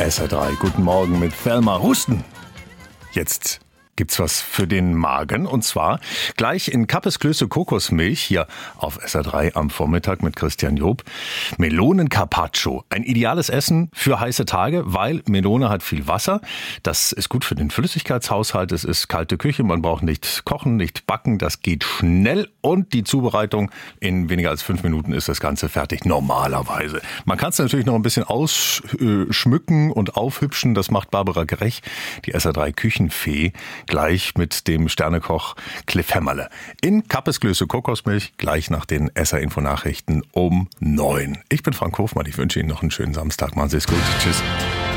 SR3, guten Morgen mit Thelma Husten. Jetzt gibt's was für den Magen und zwar gleich in Kappes Klöße Kokosmilch hier auf SR3 am Vormittag mit Christian Job. Melonen-Carpaccio, ein ideales Essen für heiße Tage, weil Melone hat viel Wasser. Das ist gut für den Flüssigkeitshaushalt, es ist kalte Küche, man braucht nicht kochen, nicht backen, das geht schnell und die Zubereitung in weniger als 5 Minuten ist das Ganze fertig, normalerweise. Man kann es natürlich noch ein bisschen ausschmücken und aufhübschen, das macht Barbara Grech, die SR3 Küchenfee, gleich mit dem Sternekoch Cliff Hämmerle. In Kappes Klöße Kokosmilch, gleich nach den SR-Info-Nachrichten um 9. Ich bin Frank Hofmann, ich wünsche Ihnen noch einen schönen Samstag. Machen Sie es gut. Tschüss.